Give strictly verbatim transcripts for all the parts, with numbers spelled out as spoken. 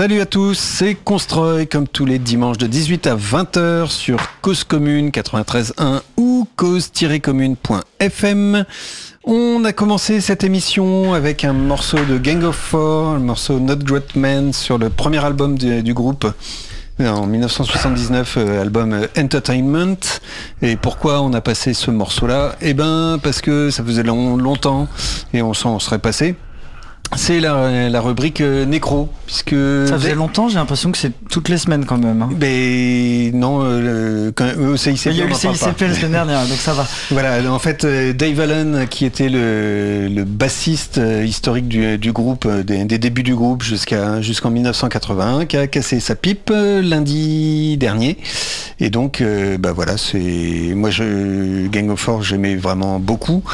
Salut à tous, c'est Constroy, comme tous les dimanches de dix-huit à vingt heures sur Cause Commune quatre-vingt-treize point un ou cause tiret commune point f m. On a commencé cette émission avec un morceau de Gang of Four, le morceau Not Great Man sur le premier album du, du groupe. En dix-neuf cent soixante-dix-neuf, euh, album euh, Entertainment. Et pourquoi on a passé ce morceau-là ? Eh ben, parce que ça faisait long, longtemps et on s'en serait passé. C'est la, la rubrique euh, Nécro, puisque... Ça faisait longtemps, j'ai l'impression que c'est toutes les semaines quand même. Hein. Mais non, euh, quand, euh, au C I C P, il y a eu le C I C P la semaine dernière, donc ça va. Voilà, en fait, euh, Dave Allen, qui était le, le bassiste euh, historique du, du groupe, euh, des, des débuts du groupe jusqu'à, jusqu'en dix-neuf cent quatre-vingt-un, qui a cassé sa pipe euh, lundi dernier. Et donc, euh, bah voilà, c'est... Moi, je, Gang of Four, j'aimais vraiment beaucoup.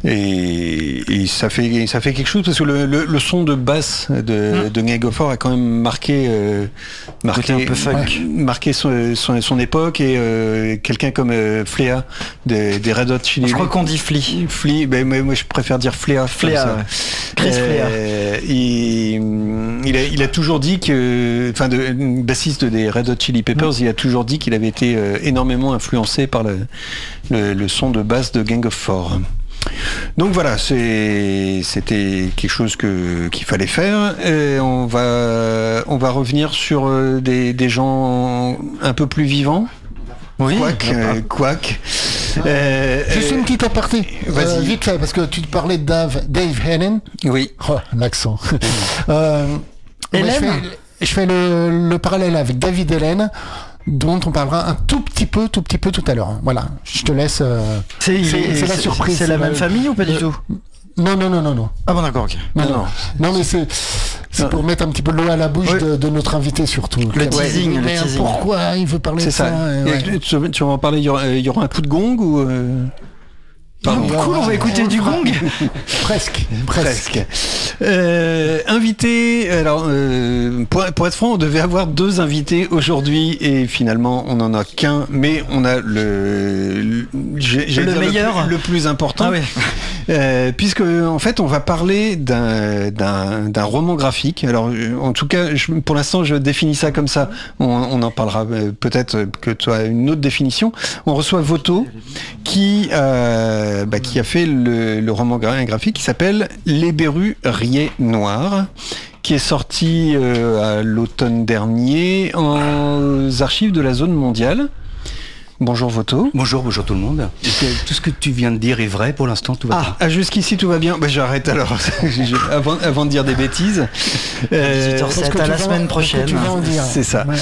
Et, et ça fait, ça fait quelque chose, parce que le, le le son de basse de, mmh. de Gang of Four a quand même marqué, euh, marqué, un peu funk. marqué son, son, son époque, et euh, quelqu'un comme euh, Flea des, des Red Hot Chili. Je crois qu'on dit Flea. Flea, ben moi, moi je préfère dire Flea. Flea, ouais. Chris euh, Flea. Il, il, a, il a toujours dit que, enfin, de bassiste des Red Hot Chili Peppers, mmh. il a toujours dit qu'il avait été euh, énormément influencé par le, le, le son de basse de Gang of Four. Donc voilà, c'est, c'était quelque chose que, qu'il fallait faire. Et on va, on va revenir sur euh, des, des gens un peu plus vivants. Oui. Quack, euh, quack. Euh, Juste une petite aparté. Vas-y. Euh, vite fait, parce que tu te parlais de Dave, Dave Allen. Oui. Oh, l'accent. euh, Hélène. Je fais, je fais le, le parallèle avec David Allen, dont on parlera un tout petit peu, tout petit peu tout à l'heure. Voilà, je te laisse. Euh, c'est, c'est, c'est la c'est, surprise. C'est, c'est la même famille ou pas du euh, tout ? Non, non, non, non, non. Ah bon, d'accord, ok. Non, non, non. non mais c'est, c'est non. pour mettre un petit peu de l'eau à la bouche oui. de, de notre invité surtout. Le ouais, teasing, mais le teasing. Pourquoi il veut parler c'est de ça, ça. et ouais. et, tu, tu vas en parler, il y, aura, il y aura un coup de gong ou... Euh... Pardon. Cool, on va écouter du gong. Presque, presque. Euh, invité, alors euh, pour, pour être franc, on devait avoir deux invités aujourd'hui et finalement on n'en a qu'un, mais on a le, le, j'ai, j'ai le dire meilleur, le, le plus important, ah ouais. euh, puisque en fait on va parler d'un, d'un, d'un roman graphique. Alors en tout cas, je, pour l'instant je définis ça comme ça. On, on en parlera euh, peut-être que tu as une autre définition. On reçoit Voto qui euh, Bah, qui a fait le, le roman graphique qui s'appelle Les Berrues riaient noir, qui est sorti euh, à l'automne dernier aux archives de la zone mondiale. Bonjour Voto. Bonjour, bonjour tout le monde. Tout ce que tu viens de dire est vrai pour l'instant, tout va ah, bien. Ah, jusqu'ici tout va bien. Bah, j'arrête alors, avant, avant de dire des bêtises. Euh, dix-huit heures sept à la semaine prochaine. Tu vas en dire. C'est ça. Ouais.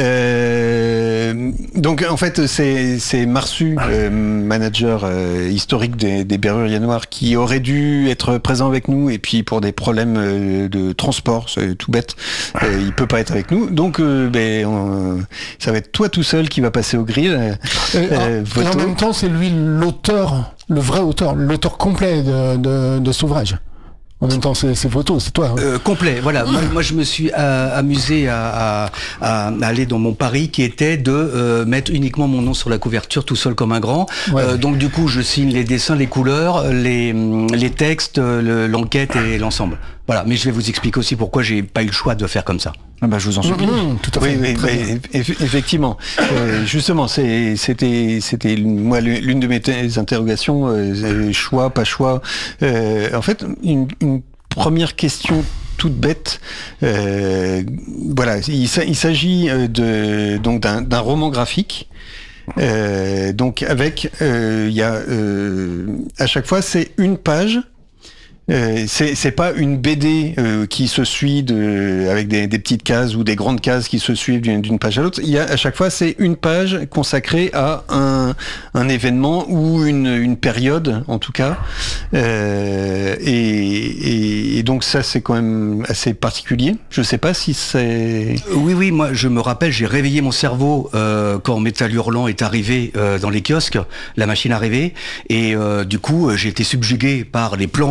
Euh, donc en fait c'est, c'est Marsu, euh, manager euh, historique des, des Berrues riaient noir, qui aurait dû être présent avec nous et puis pour des problèmes euh, de transport, c'est tout bête, euh, il peut pas être avec nous. Donc euh, ben, on, ça va être toi tout seul qui va passer au grill. Euh, euh, et en même temps c'est lui l'auteur, le vrai auteur, l'auteur complet de, de, de cet ouvrage. En même temps, c'est, c'est photo, c'est toi. Hein. Euh, complet, voilà. moi, moi, je me suis euh, amusé à, à, à aller dans mon pari qui était de euh, mettre uniquement mon nom sur la couverture, tout seul comme un grand. Ouais. Euh, donc, du coup, je signe les dessins, les couleurs, les, les textes, le, l'enquête et l'ensemble. Voilà. Mais je vais vous expliquer aussi pourquoi j'ai pas eu le choix de faire comme ça. Ah bah, je vous en supplie. Mmh, tout à fait. Oui, oui, oui eff- effectivement. euh, justement, c'est, c'était, c'était moi l'une de mes t- interrogations. Euh, choix, pas choix. Euh, en fait, une, une première question toute bête. Euh, voilà, il, il s'agit de donc d'un, d'un roman graphique. Euh, donc avec, il euh, y a euh, à chaque fois c'est une page. Euh, c'est, c'est pas une B D euh, qui se suit de, avec des, des petites cases ou des grandes cases qui se suivent d'une, d'une page à l'autre. Il y a à chaque fois c'est une page consacrée à un, un événement ou une, une période en tout cas. Euh, et, et, et donc ça c'est quand même assez particulier. Je sais pas si c'est. Oui oui moi je me rappelle j'ai réveillé mon cerveau euh, quand Métal Hurlant est arrivé euh, dans les kiosques, la machine arrivée et euh, du coup j'ai été subjugué par les planches de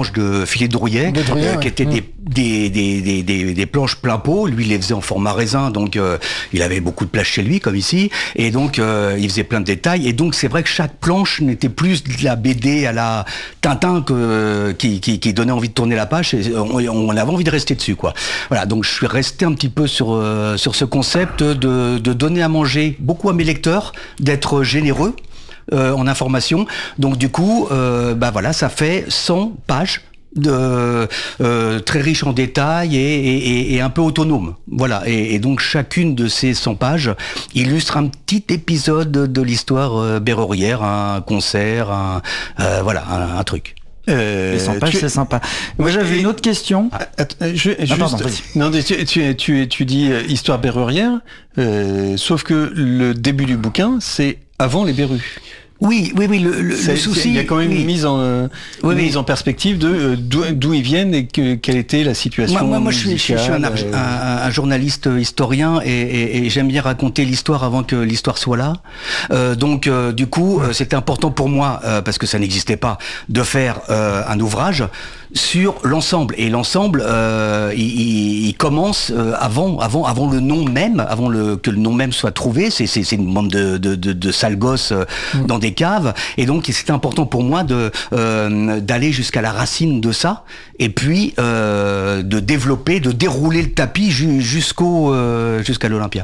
filets de Drouillet, de Drouillet euh, ouais. qui étaient mmh. des, des, des, des, des, des planches plein pot. Lui, il les faisait en format raisin, donc euh, il avait beaucoup de place chez lui, comme ici, et donc euh, il faisait plein de détails. Et donc c'est vrai que chaque planche n'était plus de la B D à la Tintin que, qui, qui, qui donnait envie de tourner la page. Et on, on avait envie de rester dessus, quoi. Voilà, donc je suis resté un petit peu sur euh, sur ce concept de, de donner à manger beaucoup à mes lecteurs, d'être généreux euh, en information. Donc du coup, euh, bah voilà, ça fait cent pages. De, euh, très riche en détails et, et, et un peu autonome. Voilà. Et, et donc chacune de ces cent pages illustre un petit épisode de l'histoire euh, berrurière, un concert, un, euh, voilà, un, un truc. Euh, les cent pages, tu... c'est sympa. Moi, j'avais une autre question. Attends, je, juste... ah, pardon, non, tu, tu, tu, tu dis euh, histoire berrurière, euh, sauf que le début du bouquin, c'est avant les berrues. Oui, oui, oui. Le, le, le souci, il y a quand même oui. une mise en, euh, oui, une oui. mise en perspective de euh, d'où, d'où ils viennent et que, quelle était la situation. Moi, moi, moi je suis, je suis un, euh... un, un journaliste historien et, et, et j'aime bien raconter l'histoire avant que l'histoire soit là. Euh, donc, euh, du coup, euh, c'était important pour moi euh, parce que ça n'existait pas de faire euh, un ouvrage sur l'ensemble. Et l'ensemble, euh, il, il commence euh, avant, avant, avant le nom même, avant le, que le nom même soit trouvé. C'est, c'est, c'est une bande de, de, de, de sales gosses euh, mmh. dans des caves. Et donc, c'était important pour moi de euh, d'aller jusqu'à la racine de ça, et puis euh, de développer, de dérouler le tapis jusqu'au euh, jusqu'à l'Olympia.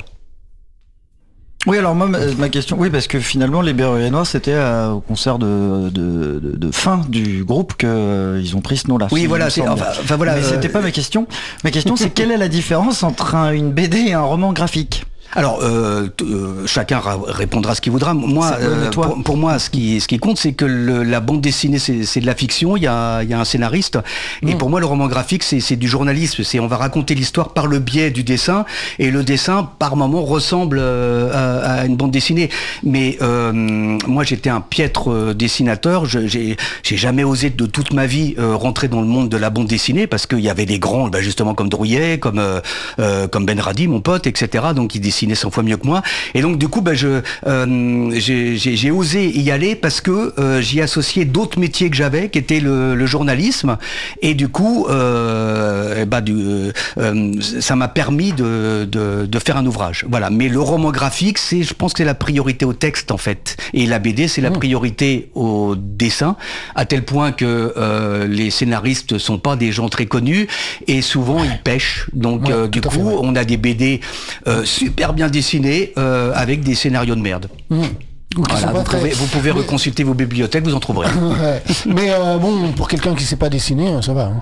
Oui, alors moi, ma, ma question, oui, parce que finalement, les Berruriers Noirs, c'était euh, au concert de, de, de, de fin du groupe qu'ils euh, ont pris ce nom-là. Oui, voilà, c'est, enfin, enfin, voilà. Mais euh... c'était pas ma question. Ma question, c'est quelle est la différence entre un, une B D et un roman graphique ? Alors, euh, euh, chacun ra- répondra ce qu'il voudra. Moi, euh, pour, pour moi, ce qui, ce qui compte, c'est que le, la bande dessinée, c'est, c'est de la fiction. Il y a, il y a un scénariste. Et mmh. pour moi, le roman graphique, c'est, c'est du journalisme. C'est, on va raconter l'histoire par le biais du dessin. Et le dessin, par moment, ressemble euh, à, à une bande dessinée. Mais euh, moi, j'étais un piètre dessinateur. Je, j'ai, j'ai jamais osé de toute ma vie euh, rentrer dans le monde de la bande dessinée parce qu'il y avait des grands, bah, justement, comme Drouillet, comme euh, euh, comme Ben Radi, mon pote, et cetera. Donc, ils dessinaient cent fois mieux que moi, et donc du coup bah, je, euh, j'ai, j'ai, j'ai osé y aller parce que euh, j'y associais d'autres métiers que j'avais, qui étaient le, le journalisme, et du coup euh, bah, du, euh, ça m'a permis de, de, de faire un ouvrage. Voilà. Mais le roman graphique, c'est, je pense que c'est la priorité au texte en fait, et la B D c'est la priorité au dessin, à tel point que euh, les scénaristes sont pas des gens très connus, et souvent ils pêchent. Donc ouais, euh, du coup, fait, ouais. on a des B D euh, super bien dessiné euh, avec des scénarios de merde. Mmh. Voilà, vous, très... pouvez, vous pouvez mais... reconsulter vos bibliothèques, vous en trouverez. Ouais. Mais euh, bon, pour quelqu'un qui ne sait pas dessiner, ça va. Hein.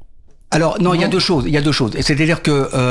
Alors non, il y a deux choses. Il y a deux choses. C'est-à-dire que euh,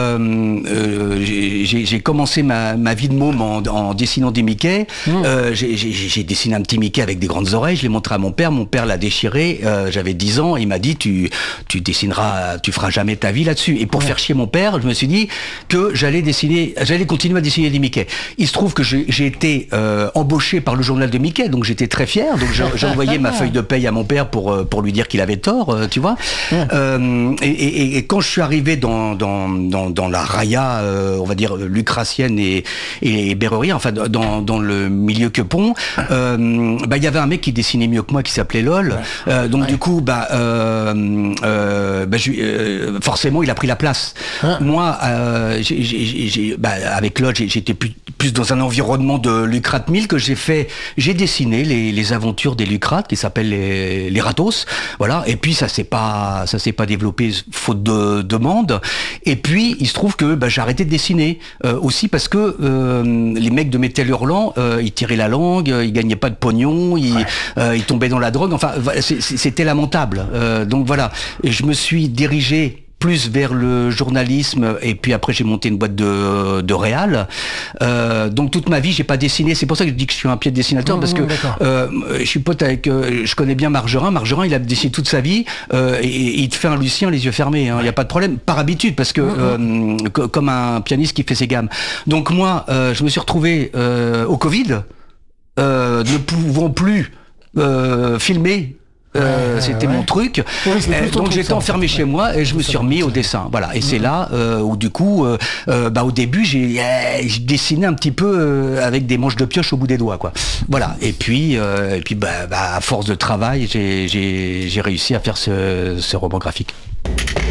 euh, j'ai, j'ai commencé ma, ma vie de môme en, en dessinant des Mickey. Mmh. Euh, j'ai, j'ai, j'ai dessiné un petit Mickey avec des grandes oreilles. Je l'ai montré à mon père. Mon père l'a déchiré. Euh, j'avais dix ans. Il m'a dit tu tu dessineras, tu feras jamais ta vie là-dessus. Et pour ouais. faire chier mon père, je me suis dit que j'allais dessiner, j'allais continuer à dessiner des Mickey. Il se trouve que j'ai, j'ai été euh, embauché par le journal de Mickey, donc j'étais très fier. Donc j'ai, j'ai envoyé ma feuille de paye à mon père pour pour lui dire qu'il avait tort, euh, tu vois. Ouais. Euh, Et, et, et quand je suis arrivé dans dans dans, dans la raïa, euh, on va dire lucracienne et et berrurière, enfin dans dans le milieu quepon, euh, bah il y avait un mec qui dessinait mieux que moi qui s'appelait Lol. Ouais. Euh, donc ouais. du coup, bah, euh, euh, bah je, euh, forcément, il a pris la place. Ouais. Moi, euh, j'ai, j'ai, j'ai, bah, avec Lol, j'ai, j'étais plus plus dans un environnement de Lucrate mille que j'ai fait. J'ai dessiné les les aventures des Lucrates qui s'appellent les les Ratos. Voilà. Et puis ça s'est pas ça s'est pas développé faute de demande. Et puis il se trouve que bah, j'ai arrêté de dessiner euh, aussi parce que euh, les mecs de Métal Hurlant, euh, ils tiraient la langue, ils gagnaient pas de pognon, ils, ouais. euh, ils tombaient dans la drogue. Enfin, c'était lamentable. Euh, donc voilà. Et je me suis dirigé plus vers le journalisme, et puis après j'ai monté une boîte de de réal. Euh, donc toute ma vie j'ai pas dessiné. C'est pour ça que je dis que je suis un pied de dessinateur, mmh, parce que euh, je suis pote avec, euh, je connais bien Margerin. Margerin il a dessiné toute sa vie euh, et, et il te fait un Lucien les yeux fermés. Il hein, ouais. y a pas de problème, par habitude, parce que mmh, euh, c- comme un pianiste qui fait ses gammes. Donc moi euh, je me suis retrouvé euh, au Covid, euh, ne pouvant plus euh, filmer Euh, ouais, c'était ouais. mon truc. Oui, euh, donc j'étais enfermé ouais. chez moi et je me suis remis au dessin. Voilà. Et mmh. c'est là euh, où du coup, euh, euh, bah au début j'ai, euh, j'ai dessiné un petit peu euh, avec des manches de pioche au bout des doigts, quoi. Voilà. Et puis, euh, et puis bah, bah à force de travail, j'ai, j'ai, j'ai réussi à faire ce, ce roman graphique.